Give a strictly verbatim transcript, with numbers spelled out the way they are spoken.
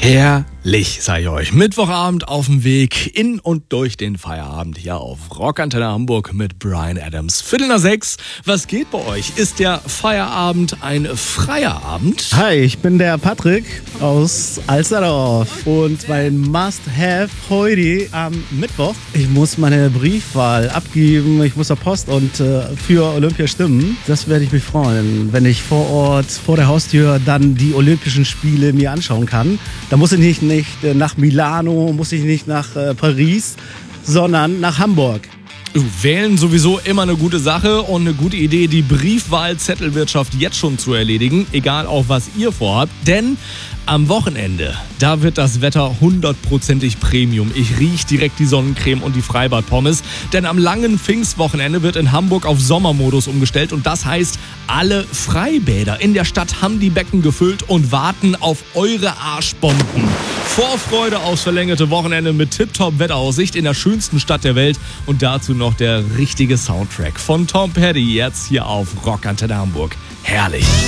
Herrlich, sag ich euch. Mittwochabend auf dem Weg in und durch den Feierabend hier auf Rockantenne Hamburg mit Bryan Adams. Viertel nach sechs. Was geht bei euch? Ist der Feierabend ein freier Abend? Hi, ich bin der Patrick aus Alsterdorf und mein Must-Have heute am Mittwoch. Ich muss meine Briefwahl abgeben, ich muss zur Post und äh, für Olympia stimmen. Das werde ich mich freuen, wenn ich vor Ort, vor der Haustür dann die Olympischen Spiele mir anschauen kann. Da muss ich nicht, nicht nach Milano, muss ich nicht nach äh, Paris, sondern nach Hamburg. Wählen sowieso immer eine gute Sache und eine gute Idee, die Briefwahlzettelwirtschaft jetzt schon zu erledigen, egal auch was ihr vorhabt, denn am Wochenende, da wird das Wetter hundertprozentig Premium. Ich riech direkt die Sonnencreme und die Freibad-Pommes, denn am langen Pfingstwochenende wird in Hamburg auf Sommermodus umgestellt und das heißt, alle Freibäder in der Stadt haben die Becken gefüllt und warten auf eure Arschbomben. Vorfreude aufs verlängerte Wochenende mit Tip-Top-Wetteraussicht in der schönsten Stadt der Welt und dazu noch der richtige Soundtrack von Tom Petty jetzt hier auf Rockantenne Hamburg. Herrlich.